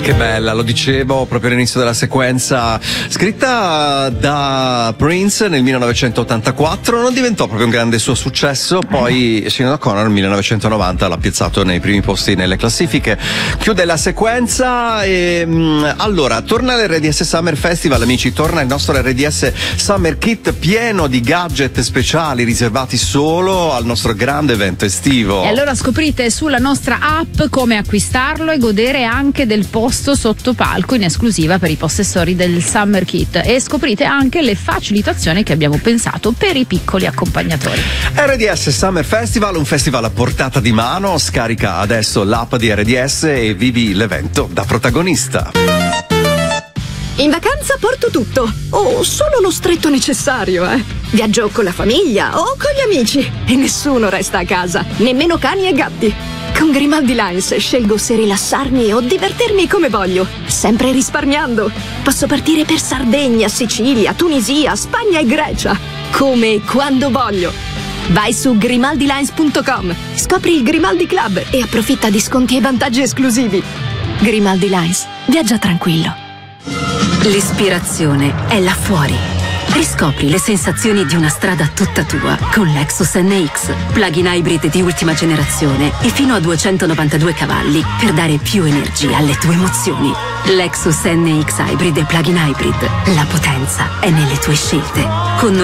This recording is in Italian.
Che bella, lo dicevo proprio all'inizio della sequenza, scritta da Prince nel 1984, non diventò proprio un grande suo successo, poi Sinead O'Connor nel 1990 l'ha piazzato nei primi posti nelle classifiche. Chiude la sequenza e allora torna l'RDS Summer Festival, amici, torna il nostro RDS Summer Kit pieno di gadget speciali riservati solo al nostro grande evento estivo. E allora scoprite sulla nostra app come acquistarlo e godere anche del posto sotto palco in esclusiva per i possessori del Summer Kit, e scoprite anche le facilitazioni che abbiamo pensato per i piccoli accompagnatori. RDS Summer Festival, un festival a portata di mano. Scarica adesso l'app di RDS e vivi l'evento da protagonista. In vacanza porto tutto, o solo lo stretto necessario, Viaggio con la famiglia o con gli amici e nessuno resta a casa, nemmeno cani e gatti. Con Grimaldi Lines scelgo se rilassarmi o divertirmi come voglio, sempre risparmiando. Posso partire per Sardegna, Sicilia, Tunisia, Spagna e Grecia, come e quando voglio. Vai su grimaldilines.com, scopri il Grimaldi Club e approfitta di sconti e vantaggi esclusivi. Grimaldi Lines, viaggia tranquillo. L'ispirazione è là fuori. Riscopri le sensazioni di una strada tutta tua con Lexus NX, plug-in hybrid di ultima generazione e fino a 292 cavalli per dare più energia alle tue emozioni. Lexus NX Hybrid e plug-in hybrid. La potenza è nelle tue scelte. Con